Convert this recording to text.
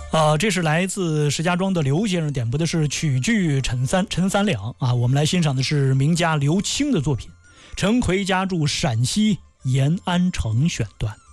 这是来自石家庄的刘先生点播的是曲剧陈三两啊，我们来欣赏的是名家刘清的作品《陈奎家住陕西延安城》选段。